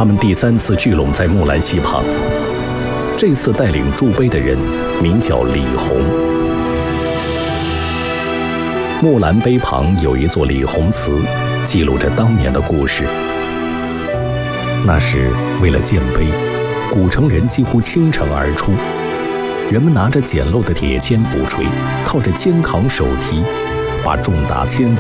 他们第3次聚拢在木兰溪旁。这次带领筑碑的人名叫李洪。木兰碑旁有一座李洪祠，记录着当年的故事。那时为了建碑，古城人几乎倾城而出，人们拿着简陋的铁签斧锤，靠着肩扛手提，把重达1000